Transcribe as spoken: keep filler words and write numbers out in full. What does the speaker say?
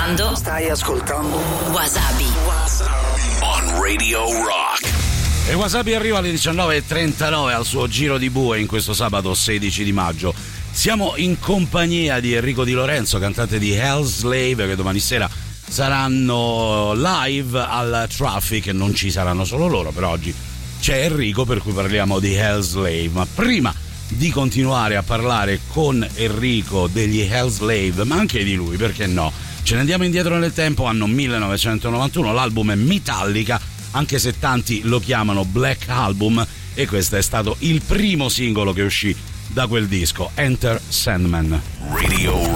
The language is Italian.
ascoltando. Stai ascoltando. Wasabi. Wasabi. On Radio Rock. E Wasabi arriva alle diciannove e trentanove al suo giro di bue in questo sabato sedici di maggio. Siamo in compagnia di Enrico Di Lorenzo, cantante di Hellslave, che domani sera saranno live al Traffic. Non ci saranno solo loro, però oggi c'è Enrico, per cui parliamo di Hellslave. Ma prima di continuare a parlare con Enrico degli Hellslave, ma anche di lui, perché no, ce ne andiamo indietro nel tempo, anno millenovecentonovantuno. L'album è Metallica, anche se tanti lo chiamano Black Album, e questo è stato il primo singolo che uscì da quel disco, Enter Sandman. Radio